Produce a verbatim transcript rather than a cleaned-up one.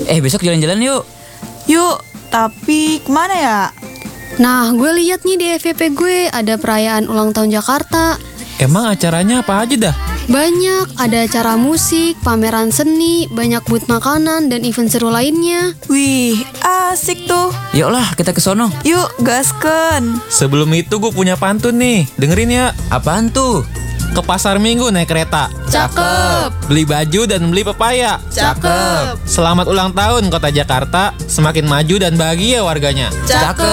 Eh besok jalan-jalan yuk. Yuk, tapi kemana ya? Nah, gue lihat nih di F Y P gue ada perayaan ulang tahun Jakarta. Emang acaranya apa aja dah? Banyak, ada acara musik, pameran seni, banyak booth makanan, dan event seru lainnya. Wih, asik tuh. Yuklah kita ke sono. Yuk, gasken. Sebelum itu gue punya pantun nih, dengerin ya. Apaan tuh? Ke pasar minggu naik kereta, Cakep. beli baju dan beli pepaya. Cakep. Selamat ulang tahun Kota Jakarta, semakin maju dan bahagia warganya. Cakep.